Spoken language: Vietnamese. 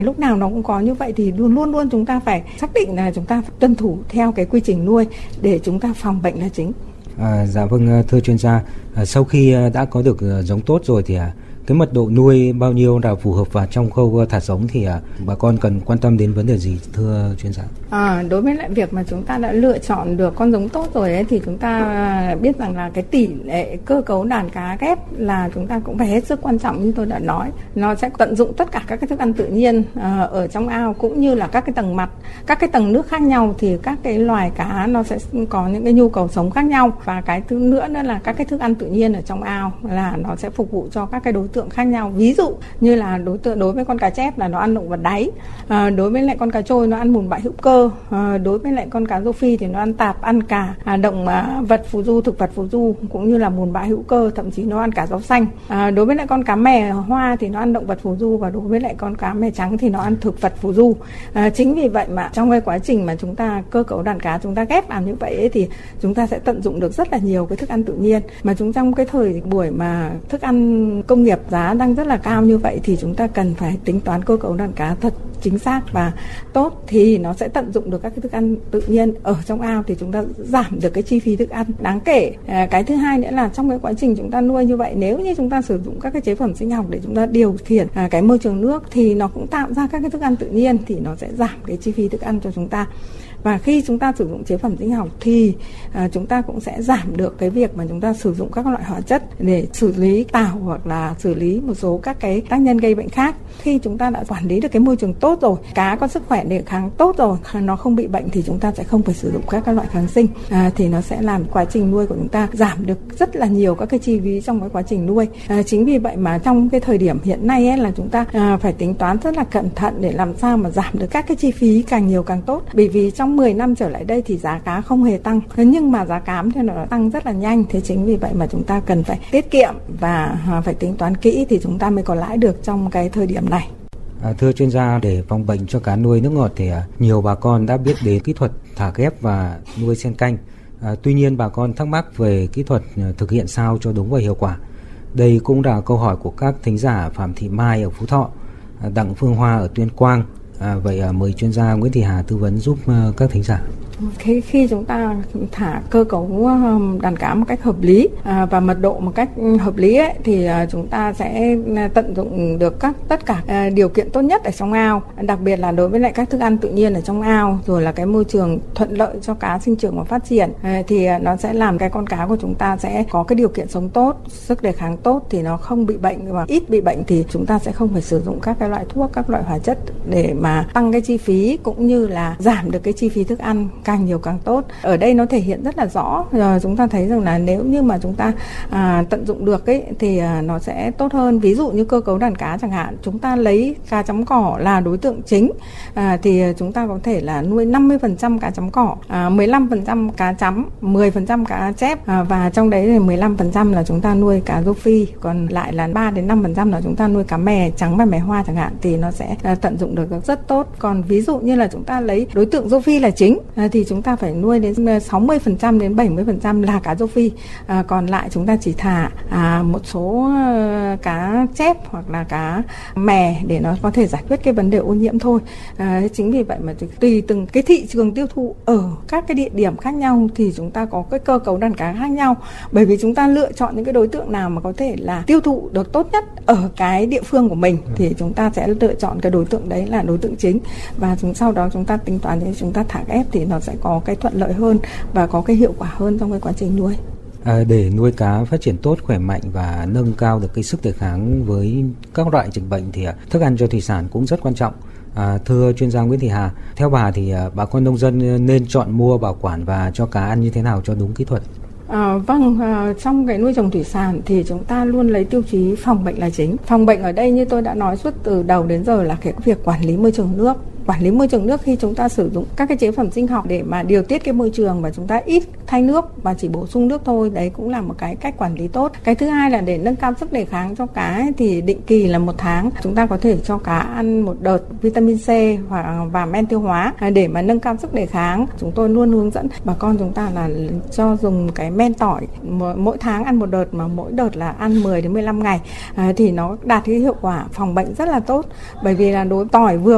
Lúc nào nó cũng có như vậy thì luôn luôn chúng ta phải xác định là chúng ta tuân thủ theo cái quy trình nuôi để chúng ta phòng bệnh là chính. Dạ vâng, thưa chuyên gia, sau khi đã có được giống tốt rồi thì cái mật độ nuôi bao nhiêu là phù hợp, và trong khâu thả giống thì bà con cần quan tâm đến vấn đề gì thưa chuyên gia? Đối với lại việc mà chúng ta đã lựa chọn được con giống tốt rồi ấy, thì chúng ta biết rằng là cái tỷ lệ cơ cấu đàn cá ghép là chúng ta cũng phải hết sức quan trọng, như tôi đã nói. Nó sẽ tận dụng tất cả các cái thức ăn tự nhiên ở trong ao, cũng như là các cái tầng mặt, các cái tầng nước khác nhau, thì các cái loài cá nó sẽ có những cái nhu cầu sống khác nhau. Và cái thứ nữa là các cái thức ăn tự nhiên ở trong ao là nó sẽ phục vụ cho các cái đối tượng khác nhau. Ví dụ như là đối với con cá chép là nó ăn động vật đáy, đối với lại con cá trôi nó ăn mùn bại hữu cơ, đối với lại con cá rô phi thì nó ăn tạp, ăn cả động vật phù du, thực vật phù du, cũng như là mùn bã hữu cơ, thậm chí nó ăn cả rau xanh. Đối với lại con cá mè hoa thì nó ăn động vật phù du, và đối với lại con cá mè trắng thì nó ăn thực vật phù du. Chính vì vậy mà trong cái quá trình mà chúng ta cơ cấu đàn cá, chúng ta ghép làm như vậy ấy, thì chúng ta sẽ tận dụng được rất là nhiều cái thức ăn tự nhiên. Mà trong cái thời buổi mà thức ăn công nghiệp giá đang rất là cao như vậy thì chúng ta cần phải tính toán cơ cấu đàn cá thật chính xác và tốt, thì nó sẽ tận dụng được các cái thức ăn tự nhiên ở trong ao, thì chúng ta giảm được cái chi phí thức ăn đáng kể. Cái thứ hai nữa là trong cái quá trình chúng ta nuôi như vậy, nếu như chúng ta sử dụng các cái chế phẩm sinh học để chúng ta điều khiển cái môi trường nước thì nó cũng tạo ra các cái thức ăn tự nhiên, thì nó sẽ giảm cái chi phí thức ăn cho chúng ta. Và khi chúng ta sử dụng chế phẩm sinh học thì chúng ta cũng sẽ giảm được cái việc mà chúng ta sử dụng các loại hóa chất để xử lý tảo hoặc là xử lý một số các cái tác nhân gây bệnh khác. Khi chúng ta đã quản lý được cái môi trường tốt rồi, cá có sức khỏe đề kháng tốt rồi, nó không bị bệnh, thì chúng ta sẽ không phải sử dụng các loại kháng sinh, thì nó sẽ làm quá trình nuôi của chúng ta giảm được rất là nhiều các cái chi phí trong cái quá trình nuôi. Chính vì vậy mà trong cái thời điểm hiện nay ấy, là chúng ta phải tính toán rất là cẩn thận để làm sao mà giảm được các cái chi phí càng nhiều càng tốt. Bởi vì trong 10 năm trở lại đây thì giá cá không hề tăng, nhưng mà giá cám thì nó tăng rất là nhanh. Thế chính vì vậy mà chúng ta cần phải tiết kiệm và phải tính toán kỹ thì chúng ta mới có lãi được trong cái thời điểm này. Thưa chuyên gia, để phòng bệnh cho cá nuôi nước ngọt thì nhiều bà con đã biết đến kỹ thuật thả ghép và nuôi sen canh. Tuy nhiên bà con thắc mắc về kỹ thuật thực hiện sao cho đúng và hiệu quả. Đây cũng là câu hỏi của các thính giả Phạm Thị Mai ở Phú Thọ, Đặng Phương Hoa ở Tuyên Quang. Vậy mời chuyên gia Nguyễn Thị Hà tư vấn giúp các thính giả. Khi chúng ta thả cơ cấu đàn cá một cách hợp lý và mật độ một cách hợp lý ấy, thì chúng ta sẽ tận dụng được tất cả điều kiện tốt nhất ở trong ao, đặc biệt là đối với lại các thức ăn tự nhiên ở trong ao, rồi là cái môi trường thuận lợi cho cá sinh trưởng và phát triển, thì nó sẽ làm cái con cá của chúng ta sẽ có cái điều kiện sống tốt, sức đề kháng tốt, thì nó không bị bệnh, và ít bị bệnh thì chúng ta sẽ không phải sử dụng các cái loại thuốc, các loại hóa chất để mà tăng cái chi phí, cũng như là giảm được cái chi phí thức ăn càng nhiều càng tốt. Ở đây nó thể hiện rất là rõ, chúng ta thấy rằng là nếu như mà chúng ta tận dụng được ấy thì nó sẽ tốt hơn. Ví dụ như cơ cấu đàn cá chẳng hạn, chúng ta lấy cá chấm cỏ là đối tượng chính, thì chúng ta có thể là nuôi 50% cá chấm cỏ, 15% cá chấm, 10% cá chép, và trong đấy thì 15% là chúng ta nuôi cá rô phi, còn lại là 3-5% là chúng ta nuôi cá mè trắng và mè hoa chẳng hạn, thì nó sẽ tận dụng được rất tốt. Còn ví dụ như là chúng ta lấy đối tượng rô phi là chính, thì chúng ta phải nuôi đến 60% đến 70% là cá rô phi, còn lại chúng ta chỉ thả một số cá chép hoặc là cá mè để nó có thể giải quyết cái vấn đề ô nhiễm thôi. Chính vì vậy mà tùy từng cái thị trường tiêu thụ ở các cái địa điểm khác nhau thì chúng ta có cái cơ cấu đàn cá khác nhau, bởi vì chúng ta lựa chọn những cái đối tượng nào mà có thể là tiêu thụ được tốt nhất ở cái địa phương của mình thì chúng ta sẽ lựa chọn cái đối tượng đấy là đối tượng chính, và sau đó chúng ta tính toán để chúng ta thả ghép thì nó sẽ có cái thuận lợi hơn và có cái hiệu quả hơn trong cái quá trình nuôi. Để nuôi cá phát triển tốt, khỏe mạnh và nâng cao được cái sức đề kháng với các loại dịch bệnh thì thức ăn cho thủy sản cũng rất quan trọng. Thưa chuyên gia Nguyễn Thị Hà, theo bà thì bà con nông dân nên chọn mua, bảo quản và cho cá ăn như thế nào cho đúng kỹ thuật? Trong cái nuôi trồng thủy sản thì chúng ta luôn lấy tiêu chí phòng bệnh là chính. Phòng bệnh ở đây như tôi đã nói suốt từ đầu đến giờ là cái việc quản lý môi trường nước. Quản lý môi trường nước khi chúng ta sử dụng các cái chế phẩm sinh học để mà điều tiết cái môi trường và chúng ta ít thay nước và chỉ bổ sung nước thôi, đấy cũng là một cái cách quản lý tốt. Cái thứ hai là để nâng cao sức đề kháng cho cá ấy, thì định kỳ là 1 tháng chúng ta có thể cho cá ăn một đợt vitamin C và men tiêu hóa để mà nâng cao sức đề kháng. Chúng tôi luôn hướng dẫn bà con chúng ta là cho dùng cái men tỏi mỗi tháng ăn một đợt, mà mỗi đợt là ăn 10 đến 15 ngày thì nó đạt cái hiệu quả phòng bệnh rất là tốt, bởi vì là đối tỏi vừa